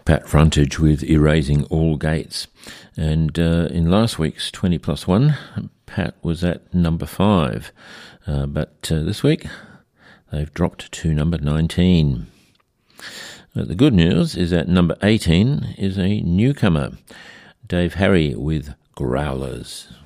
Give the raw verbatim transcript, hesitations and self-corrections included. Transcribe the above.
Pat Frontage with Erasing All Gates. And uh, in last week's twenty plus one, Pat was at number five. Uh, but uh, this week, they've dropped to number nineteen. But the good news is that number eighteen is a newcomer, Dave Harry with Growlers.